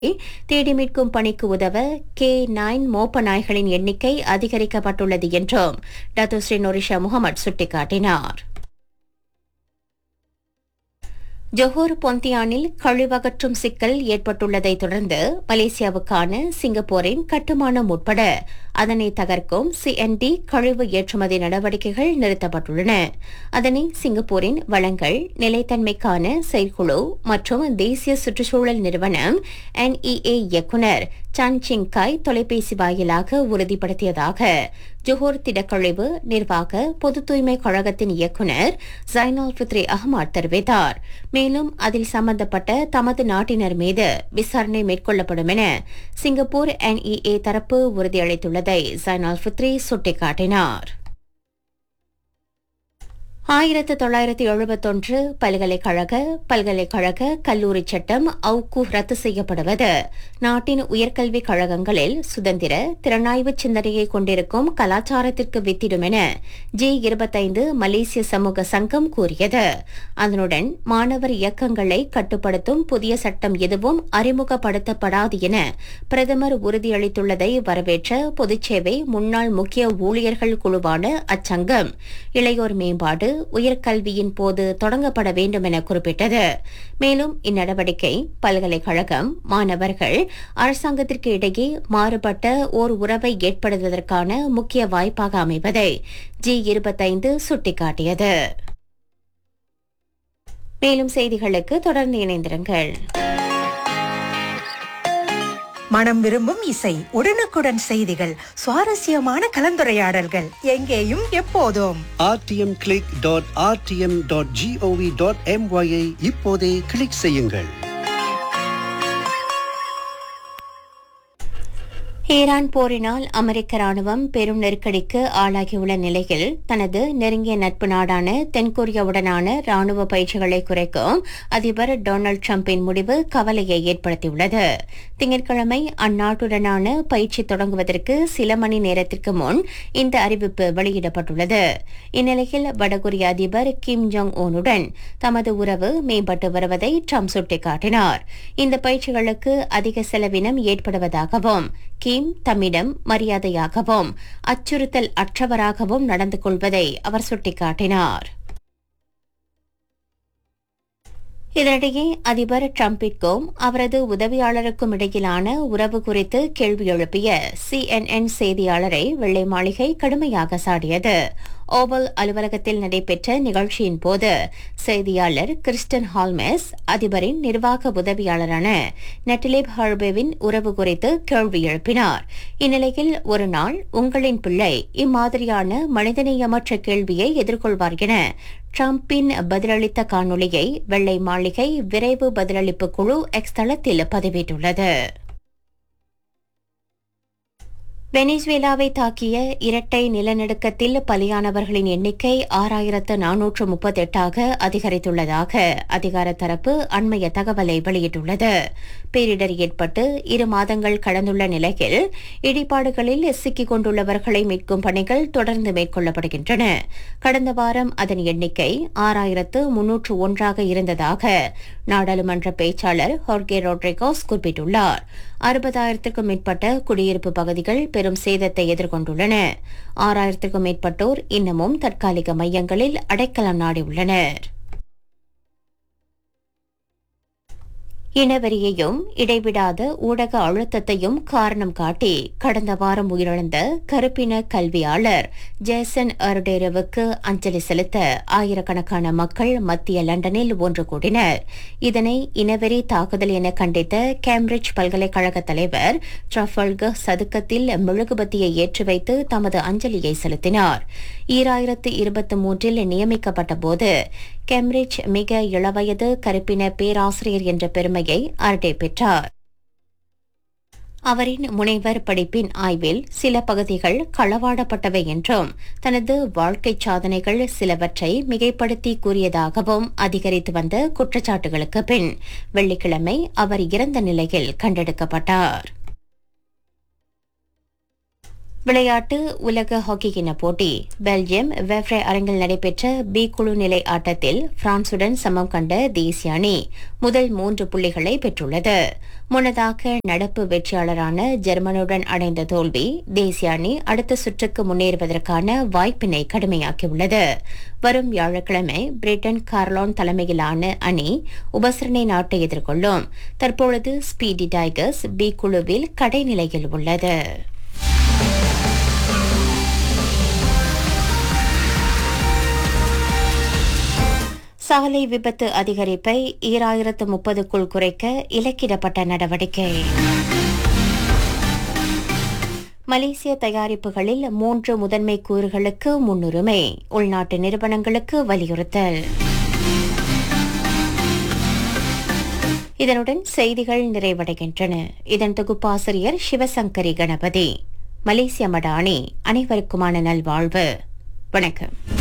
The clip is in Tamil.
தேடி மீட்கும் பணிக்கு உதவ K9 மோப்ப நாய்களின் எண்ணிக்கை அதிகரிக்கப்பட்டுள்ளது என்றும் டத்துஸ்ரீ நொரிஷா முகமது சுட்டிக்காட்டினார். ஜொஹோர் பொந்தியானில் கழிவகற்றும் சிக்கல் ஏற்பட்டுள்ளதை தொடர்ந்து மலேசியாவுக்கான சிங்கப்பூரின் கட்டுமானம் உட்பட அதனை தகர்க்கும் CND கழிவு ஏற்றுமதி நடவடிக்கைகள் நிறுத்தப்பட்டுள்ளன. அதனை சிங்கப்பூரின் வளங்கள் நிலைத்தன்மைக்கான செயற்குழு மற்றும் தேசிய சுற்றுச்சூழல் நிறுவனம் NEA இயக்குநர் சான் சிங்காய் தொலைபேசி வாயிலாக உறுதிப்படுத்தியதாக ஜொஹோர் திடக்கழிவு நிர்வாக பொது தூய்மை கழகத்தின் இயக்குநர் ஜைனால் ஃபித்ரி அஹ்மத் தெரிவித்தார். மேலும் அதில் சம்பந்தப்பட்ட தமது நாட்டினர் மீது விசாரணை மேற்கொள்ளப்படும் என சிங்கப்பூர் NEA தரப்பு உறுதியளித்துள்ளதை ஜைனால் ஃபித்ரி சுட்டிக்காட்டினார். 1971 பல்கலைக்கழக கல்லூரி சட்டம் அவுக்கு ரத்து செய்யப்படுவது நாட்டின் உயர்கல்விக் கழகங்களில் சுதந்திர திறனாய்வு சிந்தனையை கொண்டிருக்கும் கலாச்சாரத்திற்கு வித்திடும் என G25 மலேசிய சமூக சங்கம் கூறியது. அதனுடன் மாணவர் இயக்கங்களை கட்டுப்படுத்தும் புதிய சட்டம் எதுவும் அறிமுகப்படுத்தப்படாது என பிரதமர் உறுதியளித்துள்ளதை வரவேற்ற பொதுச்சேவை முன்னாள் முக்கிய ஊழியர்கள் குழுவான அச்சங்கம் இளையோர் மேம்பாடு உயர்கல்வியின் போது தொடங்கப்பட வேண்டும் என குறிப்பிட்டது. மேலும் இந்நடவடிக்கை பல்கலைக்கழகம் மாணவர்கள் அரசாங்கத்திற்கு இடையே மாறுபட்ட ஓர் உறவை ஏற்படுத்துவதற்கான முக்கிய வாய்ப்பாக அமைவதை G25 சுட்டிக்காட்டியது. மேலும் செய்திகளுக்கு தொடர்ந்து இணைந்திருங்கள். மனம் விரும்பும் இசை, உடனுக்குடன் செய்திகள், சுவாரஸ்யமான கலந்துரையாடல்கள், எங்கேயும் எப்போதும். rtm.rtm.gov.my ஐ இப்போதே கிளிக் செய்யுங்கள். ஈரான் போரினால் அமெரிக்க ராணுவம் பெரும் நெருக்கடிக்கு ஆளாகியுள்ள நிலையில் தனது நெருங்கிய நட்பு நாடான தென்கொரியாவுடனான ராணுவ பயிற்சிகளை குறைக்கும் அதிபர் டொனால்டு டிரம்பின் முடிவு கவலையை ஏற்படுத்தியுள்ளது. திங்கட்கிழமை அந்நாட்டுடனான பயிற்சி தொடங்குவதற்கு சில மணி நேரத்திற்கு முன் இந்த அறிவிப்பு வெளியிடப்பட்டுள்ளது. இந்நிலையில் வடகொரிய அதிபர் கிம் ஜோங் உனுடன் தமது உறவு மேம்பட்டு வருவதை ட்ரம்ப் சுட்டிக்காட்டினார். இந்த பயிற்சிகளுக்கு அதிக செலவினம் ஏற்படுவதாகவும் கிம் தம்மிடம் மரியாதையாகவும் அச்சுறுத்தல் அற்றவராகவும் நடந்து கொள்வதை அவர் சுட்டிக்காட்டினார். இதனிடையே அதிபர் டிரம்பிற்கும் அவரது உதவியாளருக்கும் இடையிலான உறவு குறித்து கேள்வி எழுப்பிய CNN செய்தியாளரை வெள்ளை மாளிகை கடுமையாக சாடியது. ஓவல் அலுவலகத்தில் நடைபெற்ற நிகழ்ச்சியின் போது செய்தியாளர் கிறிஸ்டன் ஹால்மெஸ் அதிபரின் நிர்வாக உதவியாளரான நெட்டிலிப் ஹர்பேவின் உறவு குறித்து கேள்வி எழுப்பினார். இந்நிலையில் ஒரு நாள் உங்களின் பிள்ளை இம்மாதிரியான மனிதநேயமற்ற கேள்வியை எதிர்கொள்வார் என டிரம்பின் பதிலளித்த காணொளியை வெள்ளை மாளிகை விரைவு பதிலளிப்பு குழு எக்ஸ் தளத்தில் பதிவிட்டுள்ளது. வெனிசுவேலாவை தாக்கிய இரட்டை நிலநடுக்கத்தில் பலியானவர்களின் எண்ணிக்கை 6438 அதிகரித்துள்ளதாக அதிகார தரப்பு அண்மைய தகவலை வெளியிட்டுள்ளது. பேரிடர் ஏற்பட்டு 2 மாதங்கள் கடந்துள்ள நிலையில் இடிபாடுகளில் சிக்கிக் கொண்டுள்ளவர்களை மீட்கும் பணிகள் தொடர்ந்து மேற்கொள்ளப்படுகின்றன. கடந்த வாரம் அதன் எண்ணிக்கை 6301 இருந்ததாக நாடாளுமன்ற பேச்சாளர் ஹோர்கே ரோட்ரிகோஸ் குறிப்பிட்டுள்ளார். 60,000க்கும் மேற்பட்ட குடியிருப்பு பகுதிகள் பெரும் சேதத்தை எதிர்கொண்டுள்ளன. 6,000க்கும் மேற்பட்டோர் இன்னமும் தற்காலிக மையங்களில் அடைக்கலம் நாடியுள்ளனர். இனவெறியையும் இடைவிடாத ஊடக அழுத்தத்தையும் காரணம் காட்டி கடந்த வாரம் உயிரிழந்த கருப்பின கல்வியாளர் ஜேசன் அர்டேரவுக்கு அஞ்சலி செலுத்த ஆயிரக்கணக்கான மக்கள் மத்திய லண்டனில் ஒன்று கூடினர். இதனை இனவெறி தாக்குதல் என கண்டித்த கேம்பிரிட்ஜ் பல்கலைக்கழக தலைவர் ட்ரஃபல்கர் சதுக்கத்தில் மெழுகுபத்தியை ஏற்றி வைத்து தமது அஞ்சலியை செலுத்தினார். 2023 நியமிக்கப்பட்ட போது கேம்பிரிட்ஜ் மிக இளவயது கருப்பின பேராசிரியர் என்ற பெருமையை அர்டே பெற்றார். அவரின் முனைவர் படிப்பின் ஆய்வில் சில பகுதிகள் களவாடப்பட்டவை என்றும் தனது வாழ்க்கை சாதனைகள் சிலவற்றை மிகைப்படுத்தி கூறியதாகவும் அதிகரித்து வந்த குற்றச்சாட்டுகளுக்கு பின் வெள்ளிக்கிழமை அவர் இறந்த நிலையில் கண்டெடுக்கப்பட்டார். விளையாட்டு உலக ஹாக்கி கிண்ண போட்டி பெல்ஜியம் வெவ்ரே அரங்கில் நடைபெற்ற பி குழு நிலை ஆட்டத்தில் பிரான்சுடன் சமம் கண்ட தேசிய அணி முதல் 3 புள்ளிகளை பெற்றுள்ளது. முன்னதாக நடப்பு வெற்றியாளரான ஜெர்மனுடன் அடைந்த தோல்வி தேசிய அணி அடுத்த சுற்றுக்கு முன்னேறுவதற்கான வாய்ப்பினை கடுமையாக்கியுள்ளது. வரும் வியாழக்கிழமை பிரிட்டன் கார்லான் தலைமையிலான அணி உபசரணை நாட்டை எதிர்கொள்ளும். தற்பொழுது ஸ்பீடி டைகர்ஸ் பி குழுவில் கடைநிலையில் உள்ளது. சாலை விபத்து அதிகரிப்பை 2030க்குள் குறைக்க இலக்கிடப்பட்ட நடவடிக்கை. மலேசிய தயாரிப்புகளில் 3 முதன்மை கூறுகளுக்கு முன்னுரிமை, உள்நாட்டு நிறுவனங்களுக்கு வலியுறுத்தல். இதனுடன் செய்திகள் நிறைவடைகின்றன. இதன் தொகுப்பாசிரியர் சிவசங்கரி கணபதி. மலேசிய மடானி அனைவருக்குமான நல்வாழ்வு. வணக்கம்.